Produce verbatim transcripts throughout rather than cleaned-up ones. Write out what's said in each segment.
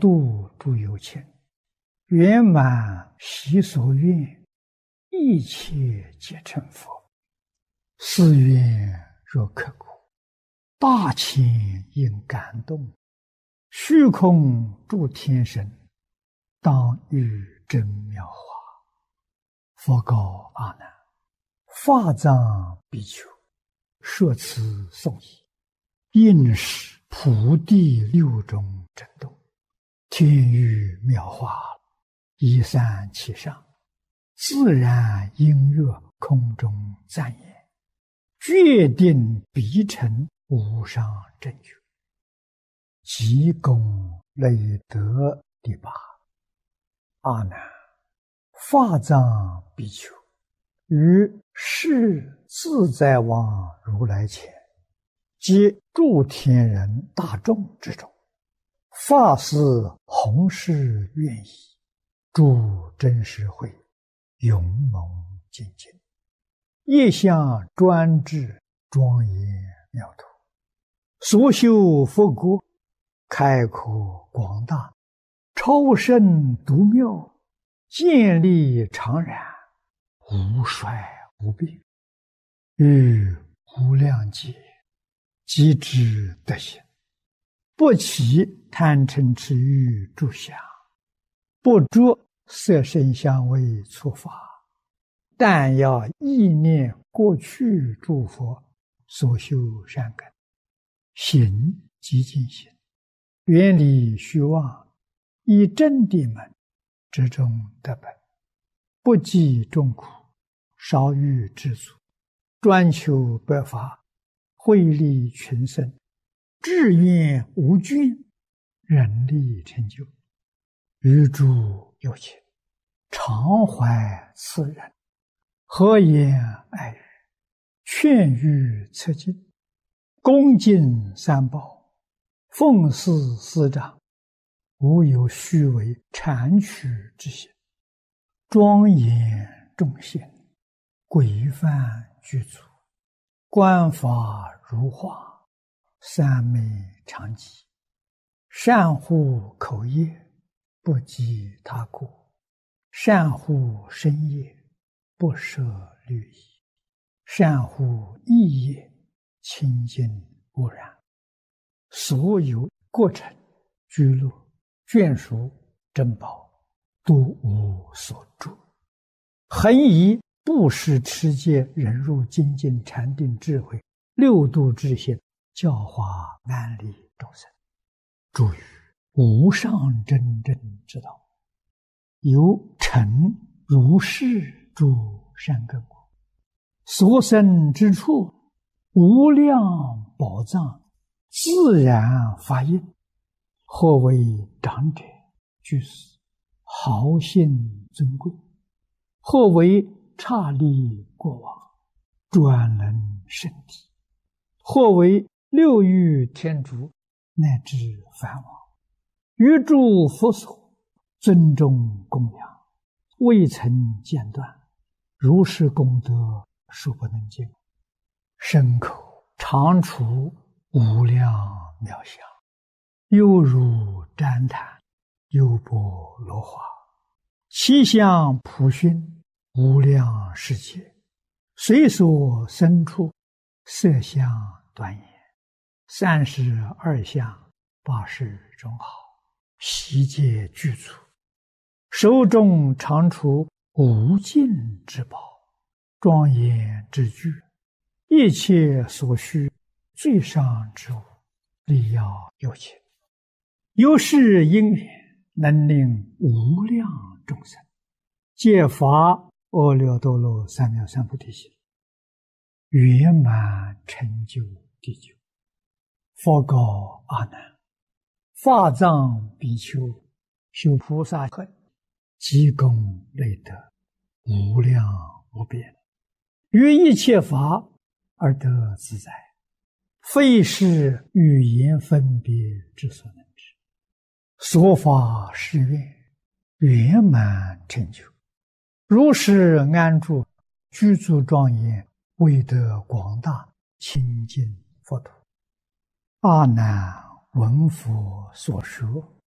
度诸有情，圆满其所愿，一切皆成佛。是愿若刻骨，大千应感动。虚空诸天神，当遇真妙法。佛告阿难：法藏比丘，说此颂已，应是普地六种震动，天雨妙法，一散其上，自然音乐空中赞言，决定必成无上正觉。即功累德第八。阿难，法藏比丘于世自在王如来前，及诸天人大众之中，发誓弘誓愿意，诸真实会勇猛精进，业相专制，庄严妙土，所修佛国开阔广大，超胜独妙，建立常然，无衰无病，于无量劫即知德行，不起贪嗔痴欲诸想，不着色声香味触法，但要意念过去诸佛所修善根，行即进行，远离虚妄，以真谛门之中得本，不计众苦，少欲知足，专求百法，惠利群生，志愿无倦，人力成就。于诸有情，常怀慈仁，和颜爱语，劝喻策进，恭敬三宝，奉事师长，无有虚伪谄曲之心，庄严众贤，规范具足，观法如画，三昧常寂，善护口业，不积他过，善护身业，不舍律仪，善护意业，清净无染。所有过程、居落、眷属、珍宝，都无所住。恒以布施、持戒、忍辱、精进、禅定、智慧六度之心，教化安利众生，诸于无上真正之道，由成如是诸善根果，所生之处，无量宝藏，自然发应。或为长者、居士、豪信尊贵；或为刹利过往，专能圣体；或为六欲天竺，乃至梵王，于诸佛所尊重供养，未曾间断，如是功德数不能尽，身口常处无量妙相，犹如旃檀，优波罗花，其相普熏，无量世界，随所生处，色相端严，三十二相，八十种好，悉皆具足，手中常处无尽之宝，庄严之具，一切所需最上之物，力要有情。由是因缘，能令无量众生皆发阿耨多罗三藐三菩提心，圆满成就地久。佛告阿难：法藏比丘修菩萨恨，积功累德，无量无边，于一切法而得自在，非是语言分别之所能知。所发誓愿，圆满成就，如是安住，居住庄严，为得广大清净佛土。阿难闻佛所说，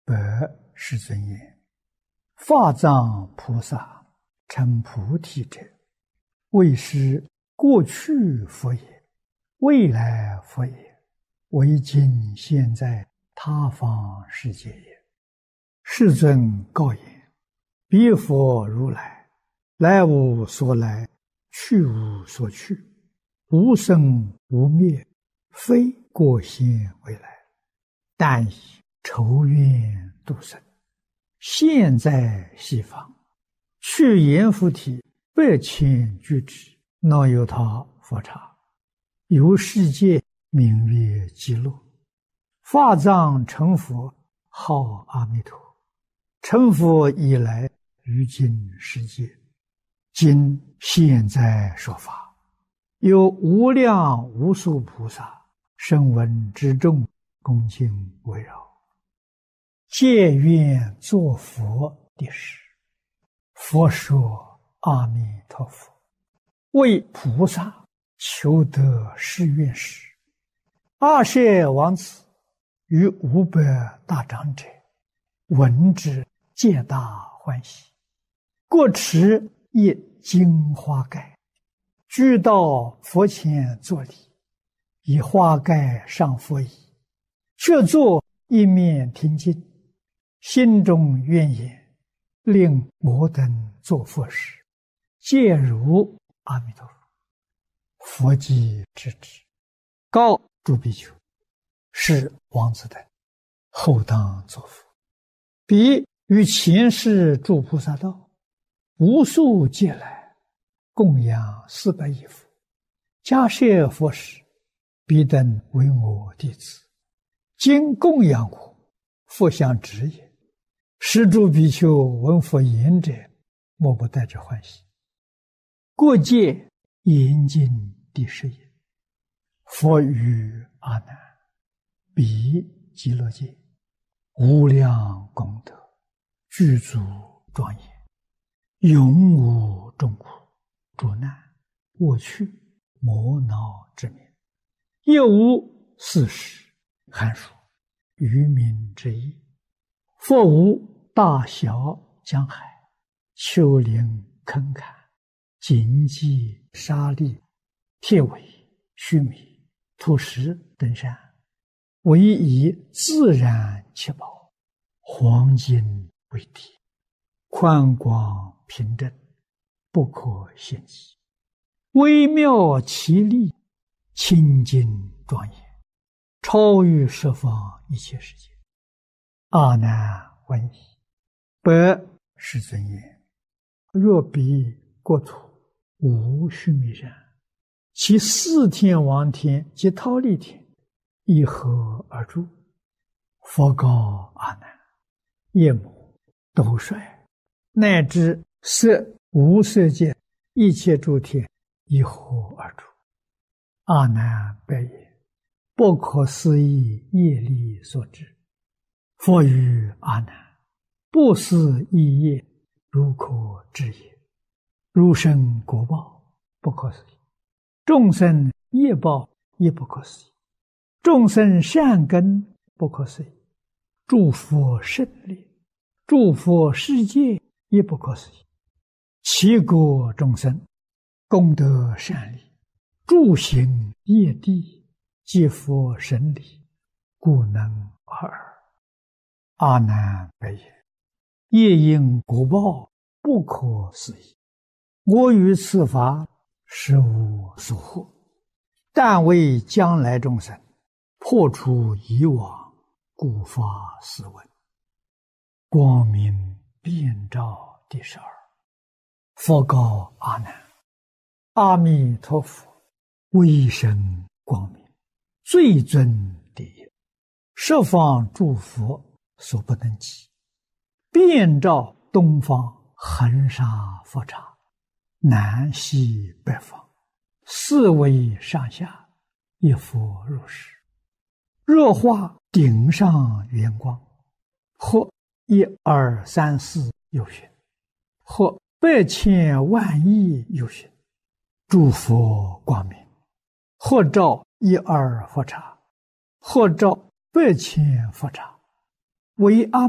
白世尊言：法藏菩萨成菩提者，为是过去佛也，未来佛也，为今现在他方世界也。世尊告言：彼佛如来，来无所来，去无所去，无生无灭，非过现未来，但以筹愿度生，现在西方，去阎浮提百千俱胝，能有他佛刹，由世界名曰极乐。法藏成佛，号阿弥陀。成佛以来，于今世界，今现在说法，有无量无数菩萨声闻之众，恭敬围绕，皆愿作佛的事。佛说：阿弥陀佛，为菩萨求得誓愿时，阿舍王子与五百大长者闻之，皆大欢喜，各持一金花盖，俱到佛前作礼，以花盖上佛椅，却坐一面听经，心中愿言：令我等作佛时，皆如阿弥陀佛。佛即知之，告诸比丘：是王子等后当作佛。彼于前世诸菩萨道，无数劫来，供养四百亿佛，迦叶佛时，彼等为我弟子，今供养我，佛相知也。是诸比丘闻佛言者，莫不带着欢喜。过界严禁第十也。佛语阿难：彼极乐界无量功德，具足庄严，永无众苦、诸难、过去、磨恼之名，亦无四时、寒暑、愚民之意。佛无大小江海、丘陵坑坎、荆棘沙砾、铁苇须弥、土石等山，唯以自然七宝，黄金为体，宽广平正，不可限计，微妙奇丽，清净庄严，超于十方一切世界。阿难闻已，白世尊言：若彼国土无须弥山，其四天王天及忉利天，以何而住？佛告阿难：夜幕、斗率，乃至色无色界一切诸天，以何而住？阿难白言：不可思议业力所致。佛语阿难：不思议业，如可知也。如生果报，不可思议；众生业报，亦不可思议；众生善根，不可思议；诸佛胜利，诸佛世界，亦不可思议。其国众生功德善利，诸行业地，即佛神理，故能尔。阿难白言：业因果报，不可思议。我于此法实无所获，但为将来众生破除以往，故发斯文。光明遍照第十二。佛告阿难：阿弥陀佛威神光明，最尊第一，十方诸佛所不能及，遍照东方恒沙佛刹，南西北方，四维上下，一佛如是。若化顶上圆光，或一二三四有寻，或百千万亿有寻，诸佛光明，或照一二佛刹，或照百千佛刹，为阿